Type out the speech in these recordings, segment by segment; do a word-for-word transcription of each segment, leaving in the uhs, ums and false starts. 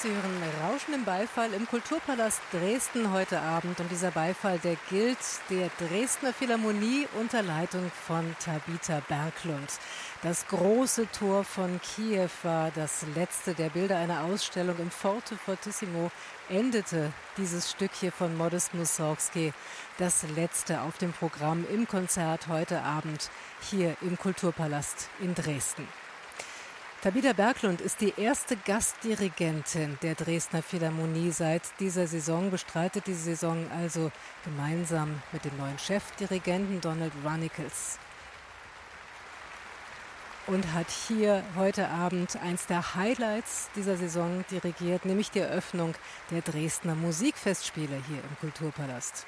Sie hören rauschenden Beifall im Kulturpalast Dresden heute Abend. Und dieser Beifall, der gilt der Dresdner Philharmonie unter Leitung von Tabita Berglund. Das große Tor von Kiew war das letzte der Bilder einer Ausstellung im Forte Fortissimo. Endete dieses Stück hier von Modest Mussorgsky, das letzte auf dem Programm im Konzert heute Abend hier im Kulturpalast in Dresden. Tabita Berglund ist die erste Gastdirigentin der Dresdner Philharmonie seit dieser Saison, bestreitet diese Saison also gemeinsam mit dem neuen Chefdirigenten Donald Runnicles. Und hat hier heute Abend eins der Highlights dieser Saison dirigiert, nämlich die Eröffnung der Dresdner Musikfestspiele hier im Kulturpalast.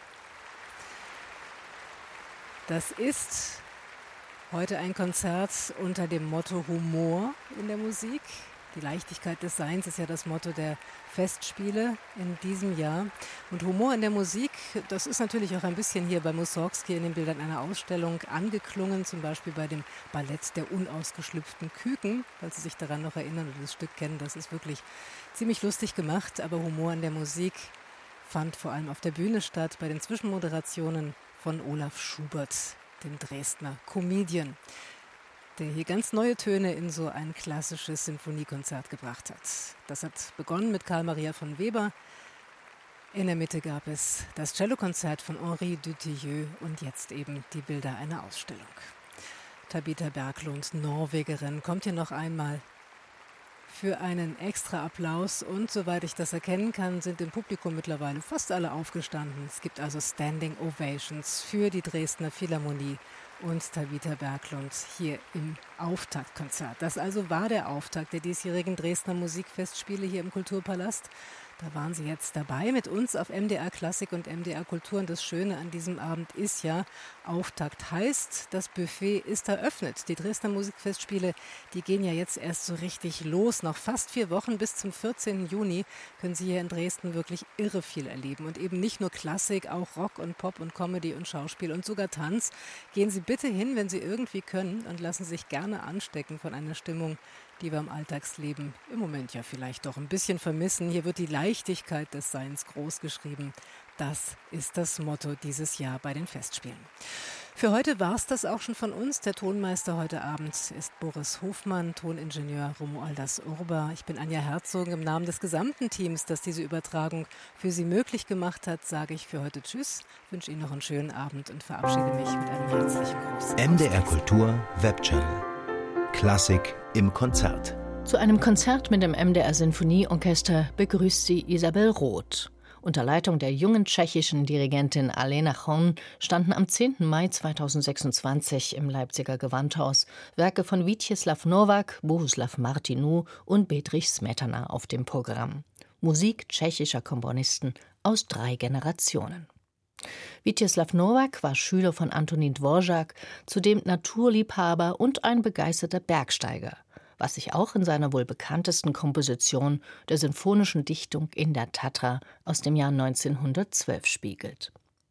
Das ist heute ein Konzert unter dem Motto Humor in der Musik. Die Leichtigkeit des Seins ist ja das Motto der Festspiele in diesem Jahr. Und Humor in der Musik, das ist natürlich auch ein bisschen hier bei Mussorgsky in den Bildern einer Ausstellung angeklungen, zum Beispiel bei dem Ballett der unausgeschlüpften Küken, falls Sie sich daran noch erinnern oder das Stück kennen. Das ist wirklich ziemlich lustig gemacht, aber Humor in der Musik fand vor allem auf der Bühne statt, bei den Zwischenmoderationen von Olaf Schubert, dem Dresdner Comedian, der hier ganz neue Töne in so ein klassisches Sinfoniekonzert gebracht hat. Das hat begonnen mit Karl Maria von Weber. In der Mitte gab es das Cellokonzert von Henri Dutilleux und jetzt eben die Bilder einer Ausstellung. Tabita Berglund, Norwegerin, kommt hier noch einmal für einen extra Applaus. Und soweit ich das erkennen kann, sind im Publikum mittlerweile fast alle aufgestanden. Es gibt also Standing Ovations für die Dresdner Philharmonie und Tabita Berglund hier im Auftaktkonzert. Das also war der Auftakt der diesjährigen Dresdner Musikfestspiele hier im Kulturpalast. Da waren Sie jetzt dabei mit uns auf M D R Klassik und M D R Kultur. Und das Schöne an diesem Abend ist ja, Auftakt heißt, das Buffet ist eröffnet. Die Dresdner Musikfestspiele, die gehen ja jetzt erst so richtig los. Noch fast vier Wochen bis zum vierzehnten Juni können Sie hier in Dresden wirklich irre viel erleben. Und eben nicht nur Klassik, auch Rock und Pop und Comedy und Schauspiel und sogar Tanz. Gehen Sie bitte hin, wenn Sie irgendwie können, und lassen Sie sich gerne anstecken von einer Stimmung, die wir im Alltagsleben im Moment ja vielleicht doch ein bisschen vermissen. Hier wird die Leichtigkeit des Seins groß geschrieben. Das ist das Motto dieses Jahr bei den Festspielen. Für heute war es das auch schon von uns. Der Tonmeister heute Abend ist Boris Hofmann, Toningenieur Romualdas Urba. Ich bin Anja Herzog. Im Namen des gesamten Teams, das diese Übertragung für Sie möglich gemacht hat, sage ich für heute Tschüss, wünsche Ihnen noch einen schönen Abend und verabschiede mich mit einem herzlichen Gruß. M D R Kultur Webchannel. Klassik im Konzert. Zu einem Konzert mit dem M D R Sinfonieorchester begrüßt sie Isabel Roth. Unter Leitung der jungen tschechischen Dirigentin Alena Hon standen am zehnten Mai zweitausendsechsundzwanzig im Leipziger Gewandhaus Werke von Vítězslav Novák, Bohuslav Martinů und Bedřich Smetana auf dem Programm. Musik tschechischer Komponisten aus drei Generationen. Vítězslav Novák war Schüler von Antonín Dvořák, zudem Naturliebhaber und ein begeisterter Bergsteiger, was sich auch in seiner wohl bekanntesten Komposition der sinfonischen Dichtung In der Tatra aus dem Jahr neunzehnhundertzwölf spiegelt.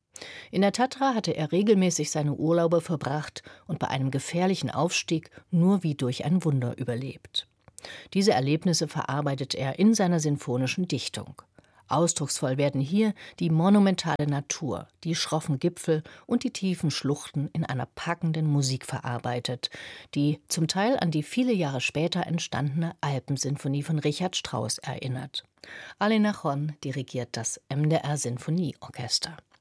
In der Tatra hatte er regelmäßig seine Urlaube verbracht und bei einem gefährlichen Aufstieg nur wie durch ein Wunder überlebt. Diese Erlebnisse verarbeitet er in seiner sinfonischen Dichtung. Ausdrucksvoll werden hier die monumentale Natur, die schroffen Gipfel und die tiefen Schluchten in einer packenden Musik verarbeitet, die zum Teil an die viele Jahre später entstandene Alpensinfonie von Richard Strauss erinnert. Alena Hon dirigiert das M D R Sinfonieorchester.